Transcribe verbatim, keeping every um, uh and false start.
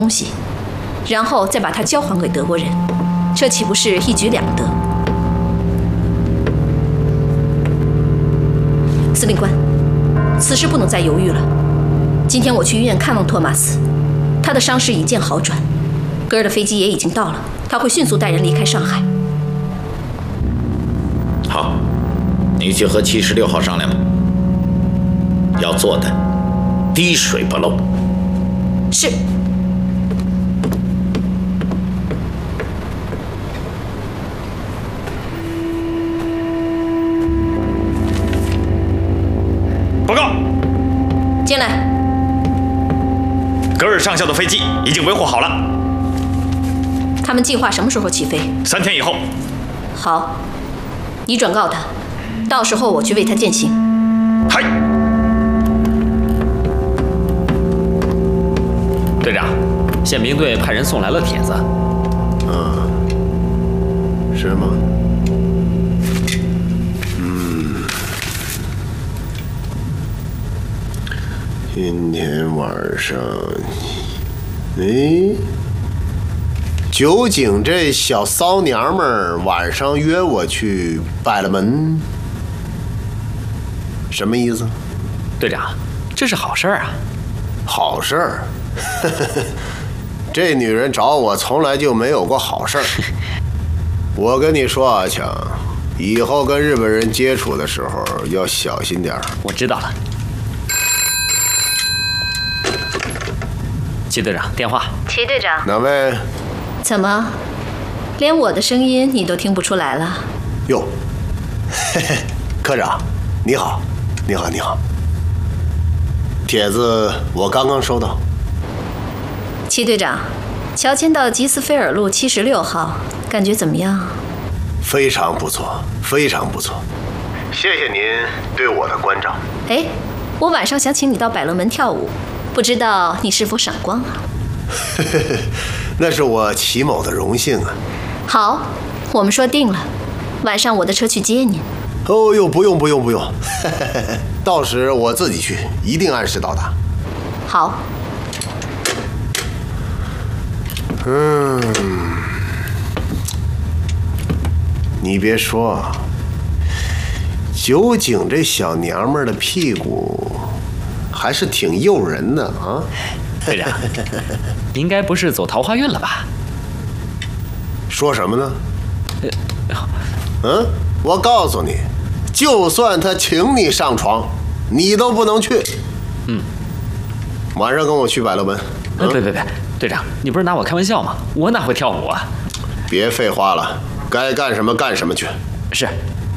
东西，然后再把它交还给德国人，这岂不是一举两得？司令官，此事不能再犹豫了。今天我去医院看望托马斯，他的伤势已见好转，格尔的飞机也已经到了，他会迅速带人离开上海。 好，你去和七十六号商量吧，要做的滴水不漏。 是。 报告， 进来。 格尔上校的飞机已经维护好了， 他们计划什么时候起飞？ 三天以后。 好，你转告他，到时候我去为他践行。 嗨。 队长，宪兵队派人送来了帖子。 嗯，是吗？嗯，今天晚上，哎，酒井这小骚娘们儿晚上约我去拜了门，什么意思？ 队长，这是好事儿啊！ 好事儿。这女人找我从来就没有过好事儿。我跟你说啊，强，以后跟日本人接触的时候要小心点儿。 我知道了。齐队长，电话。 齐队长。 哪位？ 怎么，连我的声音你都听不出来了？ 哟，嘿嘿，科长，你好，你好，你好。帖子我刚刚收到。 齐队长，乔迁到吉斯菲尔路七十六号，感觉怎么样？ 非常不错，非常不错。谢谢您对我的关照。 哎，我晚上想请你到百乐门跳舞，不知道你是否赏光啊？ 那是我齐某的荣幸啊。 好，我们说定了，晚上我的车去接您。 哦呦，不用不用不用，到时我自己去，一定按时到达。 好。 嗯，你别说，酒井这小娘们儿的屁股还是挺诱人的啊。 队长，应该不是走桃花运了吧？ 说什么呢？嗯，我告诉你，就算他请你上床，你都不能去。 嗯， 晚上跟我去百乐门。 嗯、别别别，队长，你不是拿我开玩笑吗？我哪会跳舞啊？ 别废话了，该干什么干什么去。 是。